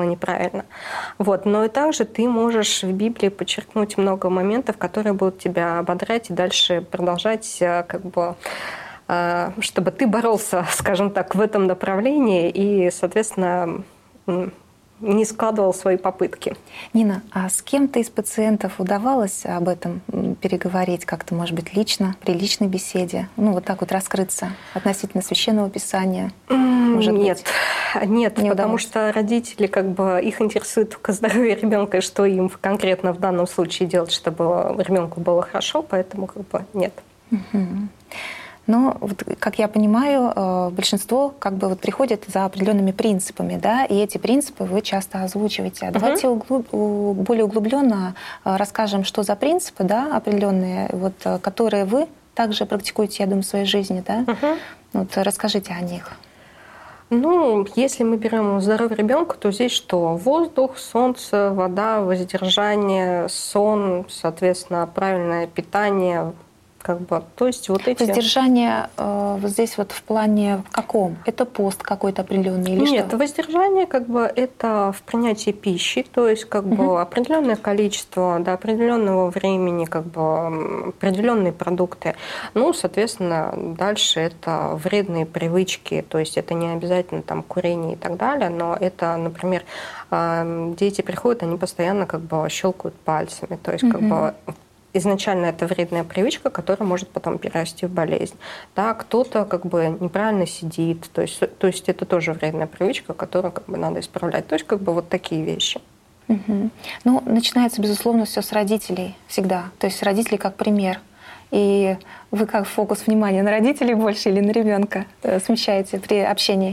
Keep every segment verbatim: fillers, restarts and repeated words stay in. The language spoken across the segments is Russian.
неправильно. Вот. Но и также ты можешь в Библии подчеркнуть много моментов, которые будут тебя ободрять и дальше продолжать как бы чтобы ты боролся, скажем так, в этом направлении и, соответственно, не складывал свои попытки. Нина, а с кем-то из пациентов удавалось об этом переговорить как-то, может быть, лично, при личной беседе? Ну, вот так вот раскрыться относительно Священного Писания? Может нет, быть, нет, не потому удалось? что родители, как бы, их интересует только здоровье ребенка и что им конкретно в данном случае делать, чтобы ребенку было хорошо, поэтому как бы нет. Угу. Но, вот, как я понимаю, большинство как бы вот приходит за определенными принципами, да, и эти принципы вы часто озвучиваете. А давайте uh-huh. углуб, более углубленно расскажем, что за принципы, да, определенные, вот, которые вы также практикуете, я думаю, в своей жизни, да. Uh-huh. Вот, расскажите о них. Ну, если мы берем здоровье ребенка, то здесь что? Воздух, солнце, вода, воздержание, сон, соответственно, правильное питание. Как бы, то есть вот эти... Воздержание э, вот здесь вот в плане каком? Это пост какой-то определенный или Нет, что? воздержание как бы это в принятии пищи, то есть как бы uh-huh. определенное количество до определенного времени, как бы определенные продукты. Ну, соответственно, дальше это вредные привычки, то есть это не обязательно там курение и так далее, но это, например, дети приходят, они постоянно как бы щелкают пальцами, то есть uh-huh. как бы изначально это вредная привычка, которая может потом перерасти в болезнь. Да, кто-то как бы неправильно сидит, то есть, то есть это тоже вредная привычка, которую как бы надо исправлять. То есть как бы вот такие вещи. Угу. Ну, начинается, безусловно, все с родителей всегда. То есть родители как пример. И вы как фокус внимания на родителей больше или на ребенка смещаете при общении?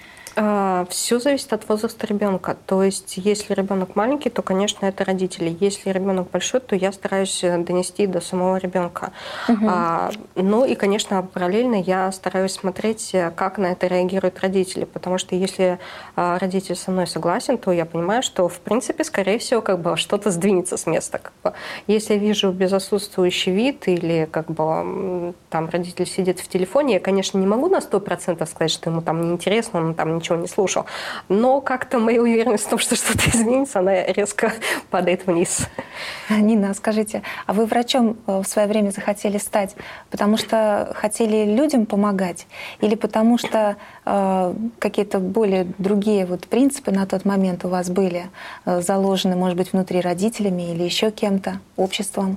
Все зависит от возраста ребенка. То есть, если ребенок маленький, то, конечно, это родители. Если ребенок большой, то я стараюсь донести до самого ребенка. Угу. А, ну и, конечно, параллельно я стараюсь смотреть, как на это реагируют родители. Потому что если родитель со мной согласен, то я понимаю, что, в принципе, скорее всего, как бы что-то сдвинется с места. Как бы. Если я вижу безотсутствующий вид или как бы там родитель сидит в телефоне, я, конечно, не могу на сто процентов сказать, что ему там неинтересно, он там ничего не слушал. Но как-то моя уверенность в том, что что-то изменится, она резко падает вниз. Нина, скажите, а вы врачом в свое время захотели стать, потому что хотели людям помогать? Или потому что э, какие-то более другие вот принципы на тот момент у вас были э, заложены, может быть, внутри родителями или еще кем-то, обществом?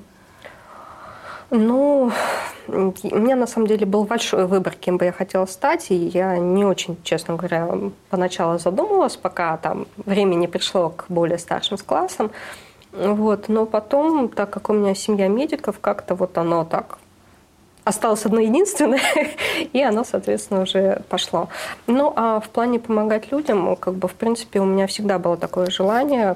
Ну, у меня на самом деле был большой выбор, кем бы я хотела стать, и я не очень, честно говоря, поначалу задумывалась, пока там время не пришло к более старшим классам. Вот. Но потом, так как у меня семья медиков, как-то вот оно так осталось одно единственное, и оно, соответственно, уже пошло. Ну, а в плане помогать людям, как бы, в принципе, у меня всегда было такое желание.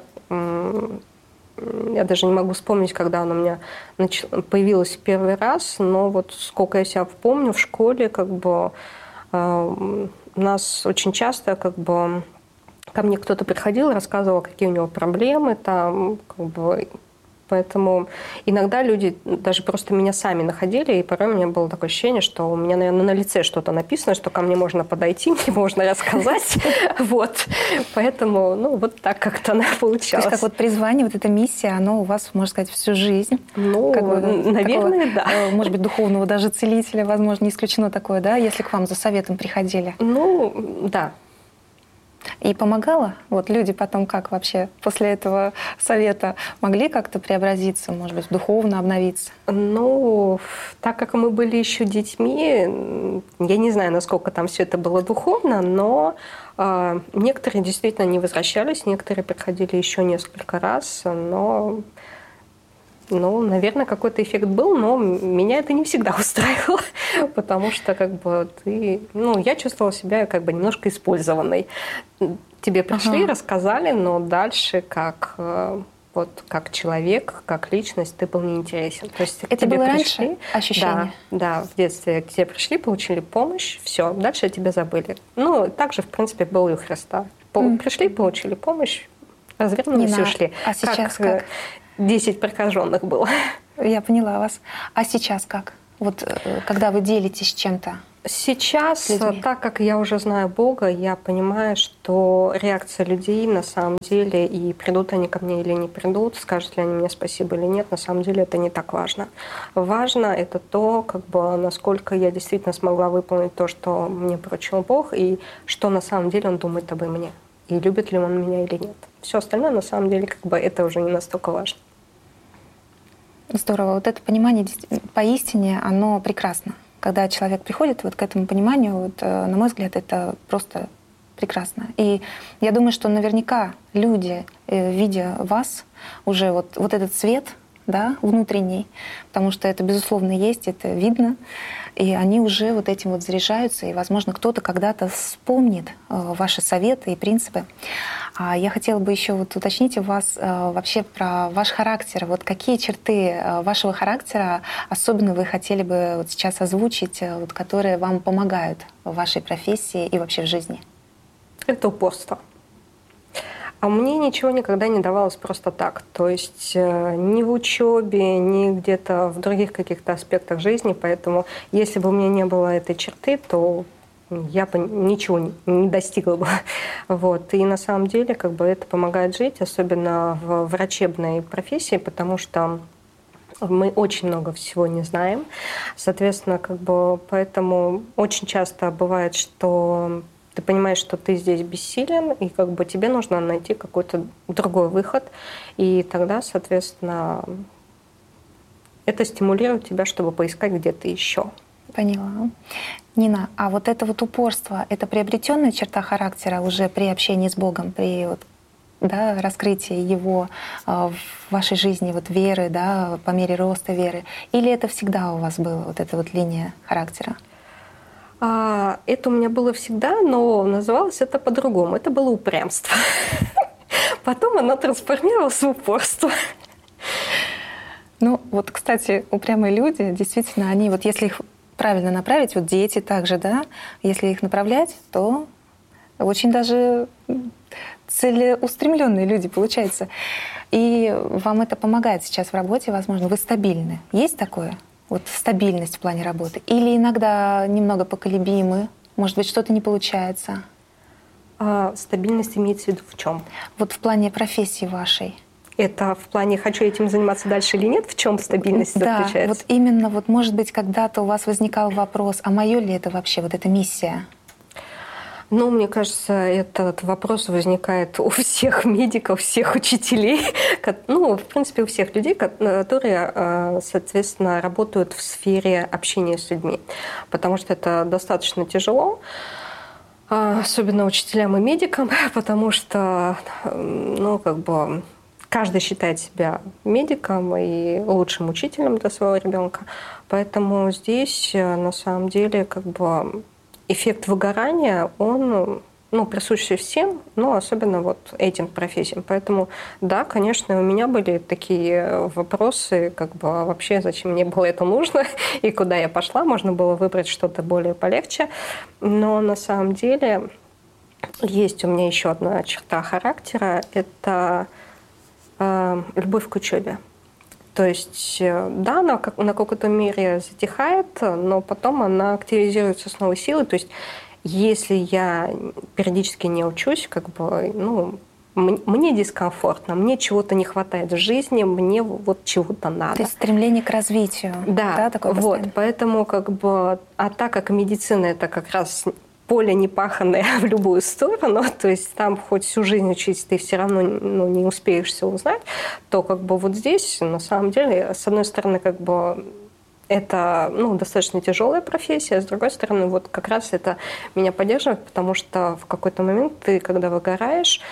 Я даже не могу вспомнить, когда оно у меня нач... появилось первый раз, но вот сколько я себя помню в школе, как бы э, у нас очень часто как бы ко мне кто-то приходил и рассказывал, какие у него проблемы там, как бы. Поэтому иногда люди даже просто меня сами находили, и порой у меня было такое ощущение, что у меня, наверное, на лице что-то написано, что ко мне можно подойти, мне можно рассказать. Вот. Поэтому, ну, вот так как-то она получалась. То есть как вот призвание, вот эта миссия, оно у вас, можно сказать, всю жизнь. Ну, как бы, наверное, такого, да. Может быть, духовного даже целителя, возможно, не исключено такое, да, если к вам за советом приходили? Ну, да. И помогала? Вот люди потом как вообще после этого совета могли как-то преобразиться, может быть, духовно обновиться? Ну, так как мы были еще детьми, я не знаю, насколько там все это было духовно, но э, некоторые действительно не возвращались, некоторые приходили еще несколько раз, но... Ну, наверное, какой-то эффект был, но меня это не всегда устраивало, потому что как бы ты, ну, я чувствовала себя как бы немножко использованной. Тебе пришли, ага. рассказали, но дальше как вот как человек, как личность, ты был неинтересен. То есть это тебе было пришли, раньше ощущение? Да, да, в детстве к тебе пришли, получили помощь, все, дальше тебя забыли. Ну, также, в принципе, было и у Христа. Mm. Пришли, получили помощь, развернулись и ушли. А сейчас как? как? Десять прокаженных было. Я поняла вас. А сейчас как? Вот когда вы делитесь чем-то, Сейчас, так как я уже знаю Бога, я понимаю, что реакция людей на самом деле, и придут они ко мне или не придут, скажут ли они мне спасибо или нет, на самом деле это не так важно. Важно это то, как бы, насколько я действительно смогла выполнить то, что мне поручил Бог, и что на самом деле Он думает обо мне, и любит ли Он меня или нет. Все остальное на самом деле как бы это уже не настолько важно. Здорово. Вот это понимание поистине, оно прекрасно. Когда человек приходит вот к этому пониманию, вот, на мой взгляд, это просто прекрасно. И я думаю, что наверняка люди, видя вас, уже вот, вот этот свет, да, внутренний, потому что это, безусловно, есть, это видно, и они уже вот этим вот заряжаются, и, возможно, кто-то когда-то вспомнит ваши советы и принципы. А я хотела бы еще вот уточнить у вас вообще про ваш характер. Вот какие черты вашего характера особенно вы хотели бы вот сейчас озвучить, вот, которые вам помогают в вашей профессии и вообще в жизни? Это упорство. А мне ничего никогда не давалось просто так. То есть ни в учебе, ни где-то в других каких-то аспектах жизни. Поэтому если бы у меня не было этой черты, то я бы ничего не достигла бы. Вот. И на самом деле как бы это помогает жить, особенно в врачебной профессии, потому что мы очень много всего не знаем. Соответственно, как бы поэтому очень часто бывает, что ты понимаешь, что ты здесь бессилен, и как бы тебе нужно найти какой-то другой выход. И тогда, соответственно, это стимулирует тебя, чтобы поискать где-то еще. Поняла. Нина, а вот это вот упорство, это приобретенная черта характера уже при общении с Богом, при вот, да, раскрытии Его э, в вашей жизни, вот веры, да, по мере роста веры? Или это всегда у вас была вот эта вот линия характера? А, это у меня было всегда, но называлось это по-другому. Это было упрямство. Потом оно трансформировалось в упорство. Ну вот, кстати, упрямые люди, действительно, они вот если их правильно направить, вот дети также, да, если их направлять, то очень даже целеустремленные люди получаются. И вам это помогает сейчас в работе, возможно, вы стабильны. Есть такое? Вот стабильность в плане работы? Или иногда немного поколебимы? Может быть, что-то не получается? А стабильность имеется в виду в чем? Вот в плане профессии вашей. Это в плане хочу этим заниматься дальше или нет? В чем стабильность да, заключается? Вот именно, вот может быть, когда-то у вас возникал вопрос, а мое ли это вообще, вот эта миссия? Ну, мне кажется, этот вопрос возникает у всех медиков, всех учителей, ну, в принципе, у всех людей, которые, соответственно, работают в сфере общения с людьми. Потому что это достаточно тяжело, особенно учителям и медикам, потому что, ну, как бы каждый считает себя медиком и лучшим учителем для своего ребенка. Поэтому здесь, на самом деле, как бы эффект выгорания, он, ну, присущий всем, но особенно вот этим профессиям. Поэтому, да, конечно, у меня были такие вопросы, как бы вообще, зачем мне было это нужно и куда я пошла. Можно было выбрать что-то более полегче. Но на самом деле есть у меня еще одна черта характера – это э, любовь к учебе. То есть, да, она как, на какой-то мере затихает, но потом она активизируется с новой силой. То есть, если я периодически не учусь, как бы, ну, мне дискомфортно, мне чего-то не хватает в жизни, мне вот чего-то надо. То есть стремление к развитию. Да, да такое вот, постоянно. Поэтому как бы, а так как медицина это как раз поле непаханное в любую сторону, то есть там хоть всю жизнь учиться, ты все равно, ну, не успеешь все узнать, то как бы вот здесь, на самом деле, с одной стороны, как бы это, ну, достаточно тяжелая профессия, а с другой стороны, вот как раз это меня поддерживает, потому что в какой-то момент ты, когда выгораешь,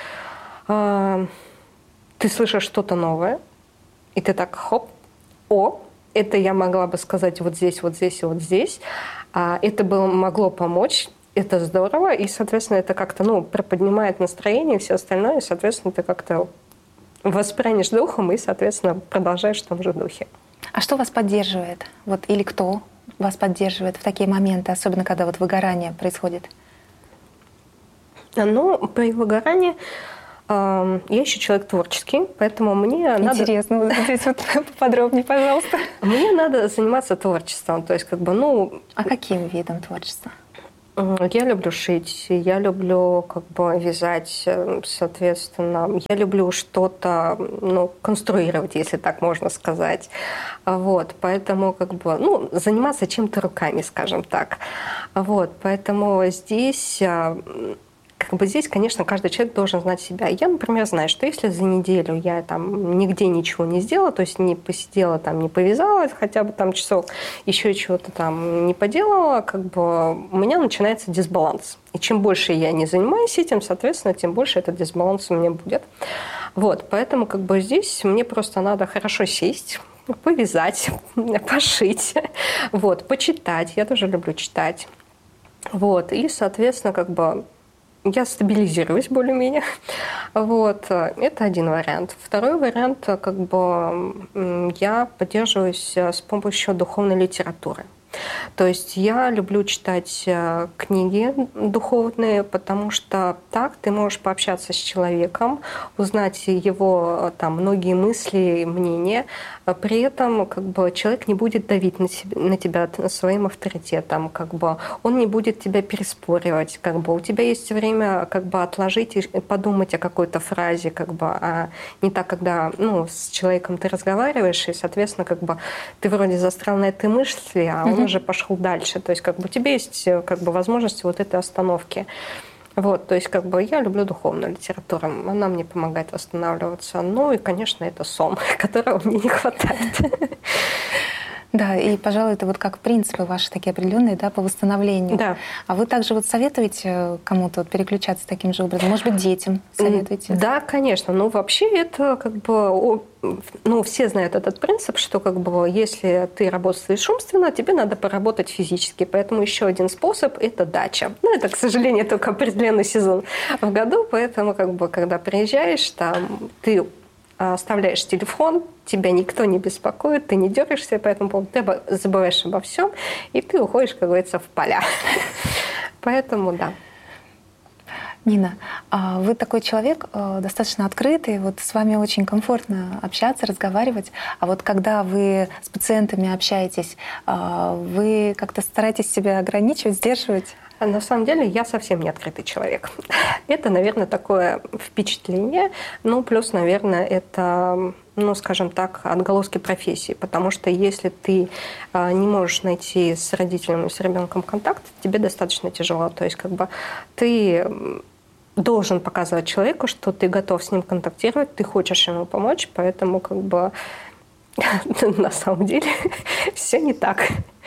э, ты слышишь что-то новое, и ты так хоп, о, это я могла бы сказать вот здесь, вот здесь и вот здесь, а это было, могло помочь. Это здорово, и, соответственно, это как-то, ну, приподнимает настроение и все остальное, и, соответственно, ты как-то воспрянешь духом и, соответственно, продолжаешь в том же духе. А что вас поддерживает? Вот, или кто вас поддерживает в такие моменты, особенно когда вот выгорание происходит? Ну, при выгорании Я еще человек творческий, поэтому мне надо... Интересно, вот здесь вот поподробнее, пожалуйста. Мне надо заниматься творчеством, то есть как бы, ну... А каким видом творчества? Я люблю шить, я люблю как бы вязать, соответственно, я люблю что-то, ну, конструировать, если так можно сказать. Вот, поэтому как бы, ну, заниматься чем-то руками, скажем так. Вот, поэтому здесь... Как бы здесь, конечно, каждый человек должен знать себя. Я, например, знаю, что если за неделю я там нигде ничего не сделала, то есть не посидела, там, не повязалась, хотя бы там часов, еще чего-то там не поделала, как бы у меня начинается дисбаланс. И чем больше я не занимаюсь этим, соответственно, тем больше этот дисбаланс у меня будет. Вот, поэтому как бы здесь мне просто надо хорошо сесть, повязать, пошить, вот, почитать. Я тоже люблю читать. Вот, и, соответственно, как бы я стабилизируюсь более-менее. Вот. Это один вариант. Второй вариант, как бы я поддерживаюсь с помощью духовной литературы. То есть я люблю читать книги духовные, потому что так ты можешь пообщаться с человеком, узнать его там многие мысли, мнения. При этом как бы человек не будет давить на, себя, на тебя своим авторитетом, как бы он не будет тебя переспоривать, как бы у тебя есть время как бы отложить и подумать о какой-то фразе, как бы, а не так, когда ну, с человеком ты разговариваешь, и, соответственно, как бы ты вроде застрял на этой мысли, а он mm-hmm. уже пошел дальше. То есть как бы у тебя есть как бы возможность вот этой остановки. Вот, то есть как бы я люблю духовную литературу, она мне помогает восстанавливаться. Ну и, конечно, это сон, которого мне не хватает. Да, и, пожалуй, это вот как принципы ваши такие определенные, да, по восстановлению. Да. А вы также вот советуете кому-то вот переключаться таким же образом? Может быть, детям советуете? Да, конечно. Ну, вообще это как бы... Ну, все знают этот принцип, что как бы если ты работаешь умственно, тебе надо поработать физически. Поэтому еще один способ – это дача. Ну, это, к сожалению, только определенный сезон в году. Поэтому как бы, когда приезжаешь, там, ты оставляешь телефон, тебя никто не беспокоит, ты не дергаешься по этому поводу, ты забываешь обо всем, и ты уходишь, как говорится, в поля. Поэтому да. Нина, вы такой человек достаточно открытый, вот с вами очень комфортно общаться, разговаривать. А вот когда вы с пациентами общаетесь, вы как-то стараетесь себя ограничивать, сдерживать? На самом деле я совсем не открытый человек. Это, наверное, такое впечатление. Ну, плюс, наверное, это, ну, скажем так, отголоски профессии. Потому что если ты не можешь найти с родителями, с ребенком контакт, тебе достаточно тяжело. То есть как бы ты должен показывать человеку, что ты готов с ним контактировать, ты хочешь ему помочь, поэтому как бы на самом деле все не так.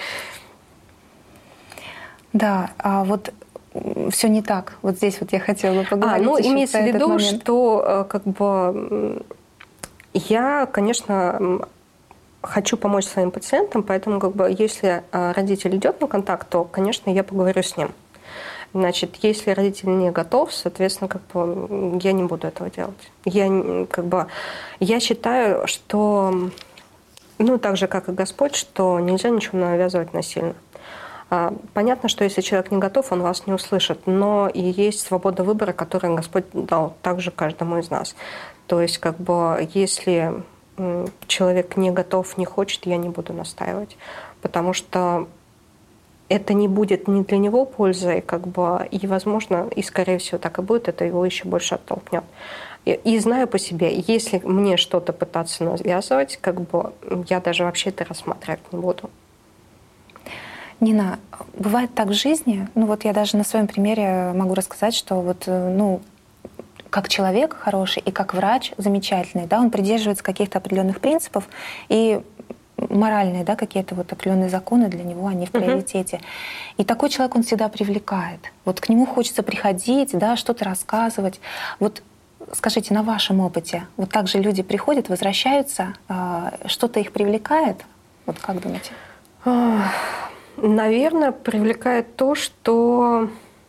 Да, а вот все не так. Вот здесь вот я хотела бы поговорить. А, ну, еще имеется в виду, момент. что как бы я, конечно, хочу помочь своим пациентам, поэтому как бы если родитель идет на контакт, то, конечно, я поговорю с ним. Значит, если родитель не готов, соответственно, как бы я не буду этого делать. Я как бы я считаю, что ну так же, как и Господь, что нельзя ничего навязывать насильно. Понятно, что если человек не готов, он вас не услышит, но и есть свобода выбора, которую Господь дал также каждому из нас. То есть, как бы, если человек не готов, не хочет, я не буду настаивать, потому что это не будет ни для него пользой, как бы, и, возможно, и, скорее всего, так и будет, это его еще больше оттолкнет. И, и знаю по себе, если мне что-то пытаться навязывать, как бы, я даже вообще это рассматривать не буду. Нина, бывает так в жизни, ну вот я даже на своем примере могу рассказать, что вот, ну, как человек хороший и как врач замечательный, да, он придерживается каких-то определенных принципов, и моральные, да, какие-то вот определенные законы для него, они в приоритете. Uh-huh. И такой человек, он всегда привлекает. Вот к нему хочется приходить, да, что-то рассказывать. Вот скажите, на вашем опыте, вот так же люди приходят, возвращаются, что-то их привлекает? Вот как думаете? Наверное, привлекает то, что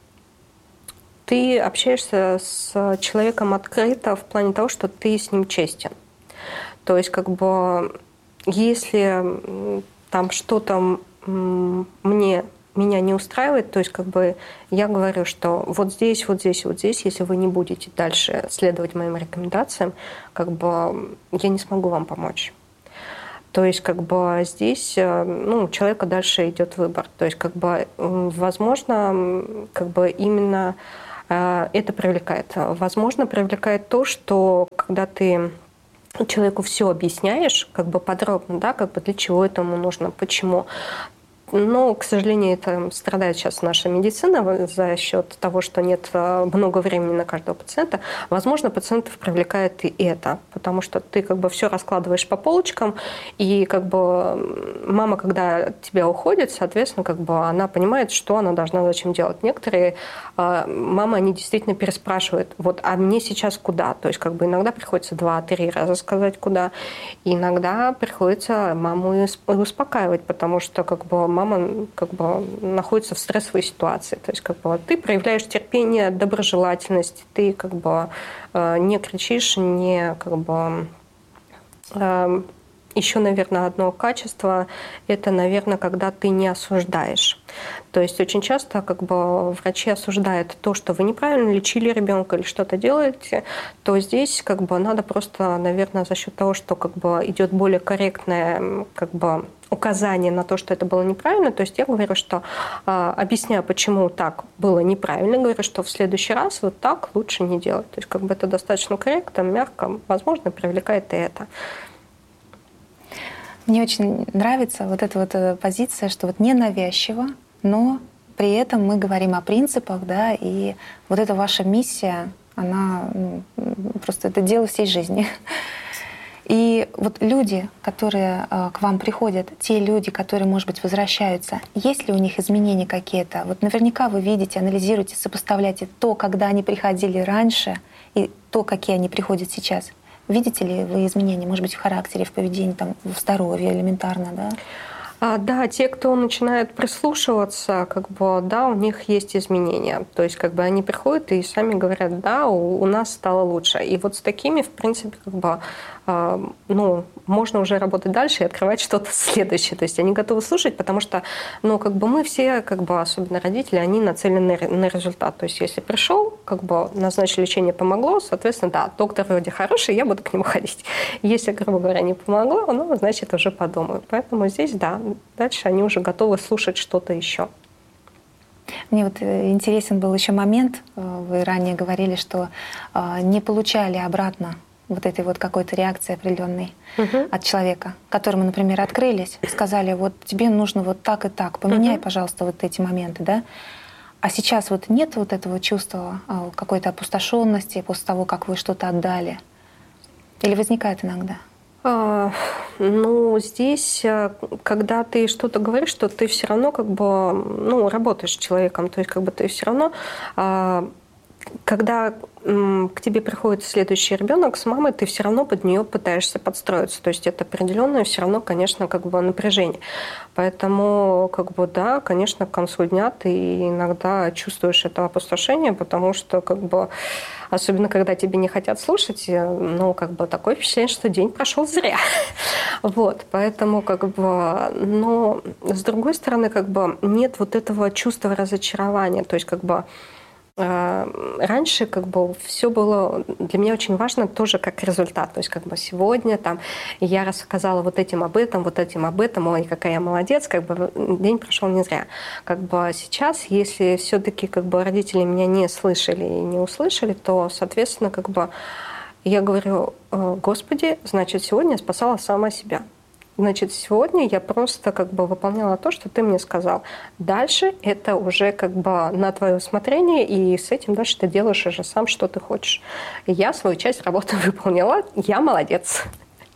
ты общаешься с человеком открыто в плане того, что ты с ним честен. То есть, как бы, если там что-то мне меня не устраивает, то есть как бы я говорю, что вот здесь, вот здесь, вот здесь, если вы не будете дальше следовать моим рекомендациям, как бы я не смогу вам помочь. То есть как бы здесь, ну, у человека дальше идет выбор. То есть как бы возможно, как бы именно это привлекает. Возможно, привлекает то, что когда ты человеку все объясняешь, как бы подробно, да, как бы для чего этому нужно, почему. Но, к сожалению, это страдает сейчас наша медицина за счет того, что нет много времени на каждого пациента. Возможно, пациентов привлекает и это, потому что ты как бы все раскладываешь по полочкам, и как бы мама, когда от тебя уходит, соответственно, как бы она понимает, что она должна зачем делать. Некоторые мамы, они действительно переспрашивают, вот, а мне сейчас куда? То есть как бы иногда приходится два-три раза сказать куда, и иногда приходится маму успокаивать, потому что как бы мама мама как бы находится в стрессовой ситуации. То есть как бы ты проявляешь терпение, доброжелательность, ты как бы не кричишь, не как бы... Еще, наверное, одно качество – это, наверное, когда ты не осуждаешь. То есть очень часто как бы врачи осуждают то, что вы неправильно лечили ребенка или что-то делаете, то здесь как бы надо просто, наверное, за счет того, что как бы идет более корректное как бы указание на то, что это было неправильно. То есть я говорю, что э, объясняю, почему так было неправильно, говорю, что в следующий раз вот так лучше не делать. То есть как бы это достаточно корректно, мягко, возможно, привлекает и это. Мне очень нравится вот эта вот позиция, что вот ненавязчиво, но при этом мы говорим о принципах, да, и вот эта ваша миссия, она ну, просто это дело всей жизни. И вот люди, которые э, к вам приходят, те люди, которые, может быть, возвращаются, есть ли у них изменения какие-то? Вот наверняка вы видите, анализируете, сопоставляете то, когда они приходили раньше, и то, какие они приходят сейчас. Видите ли вы изменения, может быть, в характере, в поведении, там, в здоровье элементарно, да? А, да, те, кто начинает прислушиваться, как бы, да, у них есть изменения. То есть, как бы они приходят и сами говорят, да, у, у нас стало лучше. И вот с такими, в принципе, как бы, э, ну, можно уже работать дальше и открывать что-то следующее. То есть они готовы слушать, потому что, ну, как бы мы все, как бы, особенно родители, они нацелены на результат. То есть если пришел, как бы, назначили лечение, помогло, соответственно, да, доктор вроде хороший, я буду к нему ходить. Если, грубо говоря, не помогло, ну, значит, уже подумаю. Поэтому здесь, да, дальше они уже готовы слушать что-то еще. Мне вот интересен был еще момент. Вы ранее говорили, что не получали обратно вот этой вот какой-то реакции определенной uh-huh. от человека, которому, например, открылись, сказали, вот тебе нужно вот так и так, поменяй, uh-huh. пожалуйста, вот эти моменты, да? А сейчас вот нет вот этого чувства какой-то опустошенности после того, как вы что-то отдали? Или возникает иногда? А, ну, здесь, когда ты что-то говоришь, что ты все равно как бы, ну, работаешь с человеком, то есть как бы ты все равно, а, когда м, к тебе приходит следующий ребенок с мамой, ты все равно под нее пытаешься подстроиться, то есть это определенное все равно, конечно, как бы напряжение. Поэтому, как бы, да, конечно, к концу дня ты иногда чувствуешь это опустошение, потому что, как бы, особенно когда тебе не хотят слушать, ну, как бы такое впечатление, что день прошел зря. Вот, поэтому, как бы, но с другой стороны, как бы нет вот этого чувства разочарования, то есть, как бы, раньше как бы все было для меня очень важно тоже как результат. То есть как бы сегодня там я рассказала вот этим об этом, вот этим об этом, ой, какая я молодец, как бы день прошел не зря. Как бы сейчас, если все-таки как бы родители меня не слышали и не услышали, то, соответственно, как бы я говорю, Господи, значит, сегодня я спасала сама себя. Значит, сегодня я просто как бы выполняла то, что ты мне сказал. Дальше это уже как бы на твое усмотрение, и с этим дальше ты делаешь уже сам, что ты хочешь. Я свою часть работы выполнила, я молодец.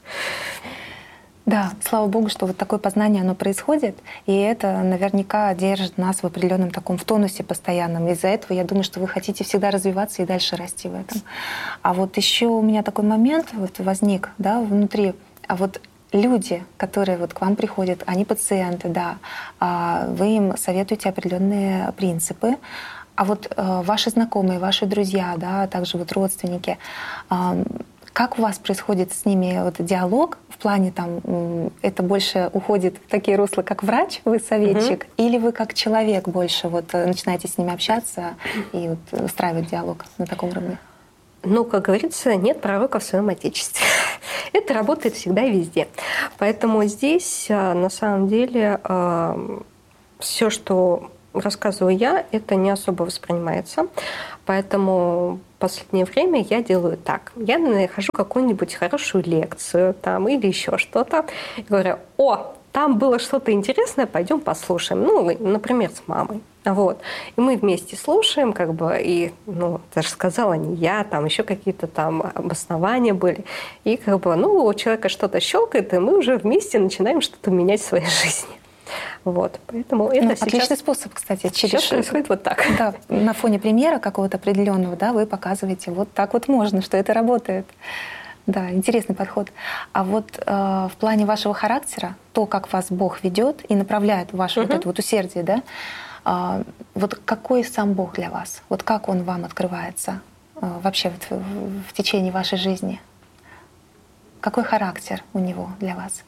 Да, слава Богу, что вот такое познание, оно происходит, и это наверняка держит нас в определенном таком в тонусе постоянном. Из-за этого я думаю, что вы хотите всегда развиваться и дальше расти в этом. А вот еще у меня такой момент вот возник, да, внутри. А вот люди, которые вот к вам приходят, они пациенты, да, вы им советуете определенные принципы, а вот ваши знакомые, ваши друзья, да, также вот родственники, Как у вас происходит с ними вот диалог в плане там это больше уходит в такие русла, как врач, вы советчик, угу. или вы как человек больше вот начинаете с ними общаться и вот устраивать диалог на таком уровне? Ну, как говорится, нет пророка в своем отечестве. Это работает всегда и везде. Поэтому здесь на самом деле все, что рассказываю я, это не особо воспринимается. Поэтому в последнее время я делаю так. Я нахожу какую-нибудь хорошую лекцию там, или еще что-то. И говорю: о, там было что-то интересное, пойдем послушаем. Ну, например, с мамой. Вот. И мы вместе слушаем, как бы, и, ну, даже сказала не я, там еще какие-то там обоснования были. И как бы, ну, у человека что-то щелкает, и мы уже вместе начинаем что-то менять в своей жизни. Вот, поэтому это ну, сейчас... Отличный способ, кстати. Сейчас через... происходит вот так. Да, на фоне примера какого-то определенного, да, вы показываете, вот так вот можно, что это работает. Да, интересный подход. А вот э, в плане вашего характера, то, как вас Бог ведет и направляет ваше угу. вот это вот усердие, да, э, вот какой сам Бог для вас? Вот как Он вам открывается э, вообще в, в, в течение вашей жизни? Какой характер у Него для вас?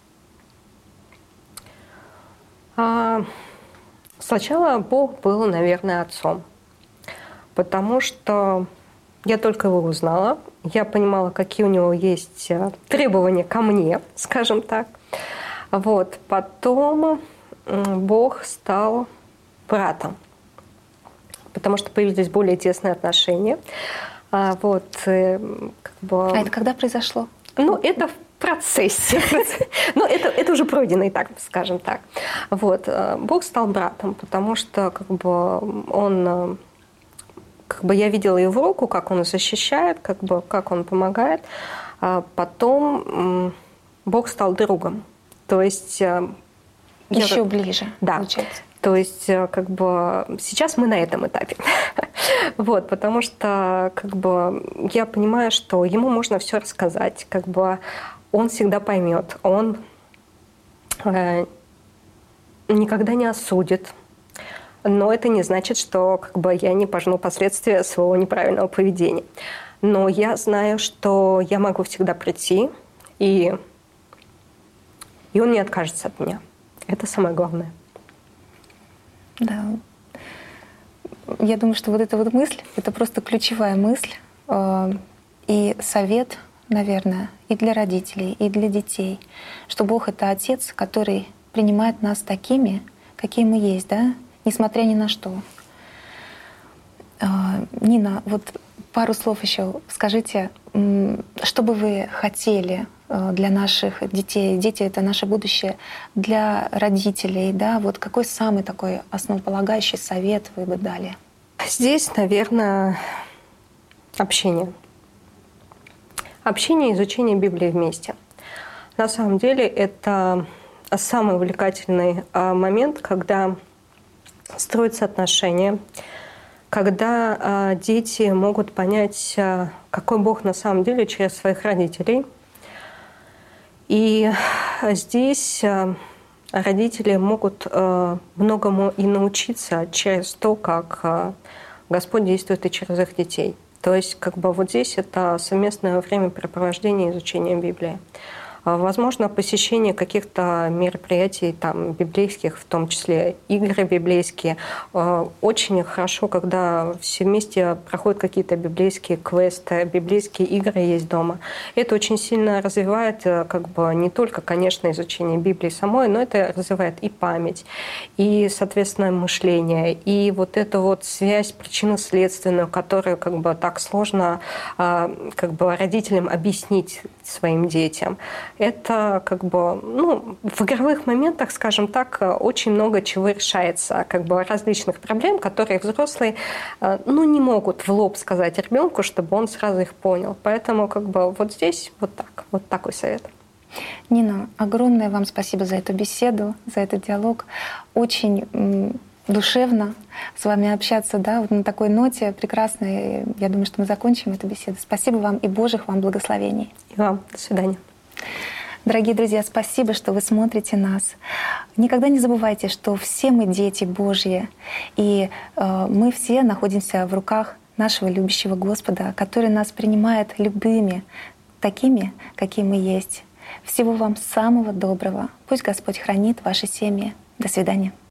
Сначала Бог был, наверное, отцом, потому что я только его узнала, я понимала, какие у него есть требования ко мне, скажем так. Вот. Потом Бог стал братом, потому что появились более тесные отношения. Вот, как бы... А это когда произошло? Ну, это в процессе. Но это, это уже пройдено, и так, скажем так. Вот. Бог стал братом, потому что как бы, он, как бы я видела его руку, как он защищает, как бы, как он помогает. А потом Бог стал другом. То есть... Еще я... ближе, да. получается. То есть, как бы, сейчас мы на этом этапе. Вот, потому что, как бы, я понимаю, что ему можно все рассказать, как бы, он всегда поймет, он э, никогда не осудит. Но это не значит, что, как бы, я не пожну последствия своего неправильного поведения. Но я знаю, что я могу всегда прийти, и, и он не откажется от меня. Это самое главное. Да. Я думаю, что вот эта вот мысль, это просто ключевая мысль э, и совет, наверное, и для родителей, и для детей, что Бог — это Отец, который принимает нас такими, какие мы есть, да, несмотря ни на что. Э, Нина, вот пару слов еще скажите, что бы вы хотели для наших детей, дети — это наше будущее, для родителей, да, вот какой самый такой основополагающий совет вы бы дали? Здесь, наверное, общение. Общение и изучение Библии вместе. На самом деле это самый увлекательный момент, когда строятся отношения, когда дети могут понять, какой Бог на самом деле через своих родителей. И здесь родители могут многому и научиться через то, как Господь действует и через их детей. То есть как бы вот здесь это совместное времяпрепровождение и изучение Библии. Возможно, посещение каких-то мероприятий там, библейских, в том числе игры библейские. Очень хорошо, когда все вместе проходят какие-то библейские квесты, библейские игры есть дома. Это очень сильно развивает как бы, не только, конечно, изучение Библии самой, но это развивает и память, и, соответственно, мышление, и вот эту вот связь причинно-следственную, которую как бы, так сложно как бы, родителям объяснить своим детям. Это как бы, ну, в игровых моментах, скажем так, очень много чего решается, как бы различных проблем, которые взрослые, ну, не могут в лоб сказать ребенку, чтобы он сразу их понял. Поэтому как бы вот здесь вот так, вот такой совет. Нина, огромное вам спасибо за эту беседу, за этот диалог. Очень душевно с вами общаться, да, вот на такой ноте прекрасной. Я думаю, что мы закончим эту беседу. Спасибо вам и Божьих вам благословений. И вам. До свидания. Дорогие друзья, спасибо, что вы смотрите нас. Никогда не забывайте, что все мы дети Божьи, и э, мы все находимся в руках нашего любящего Господа, который нас принимает любыми, такими, какие мы есть. Всего вам самого доброго. Пусть Господь хранит ваши семьи. До свидания.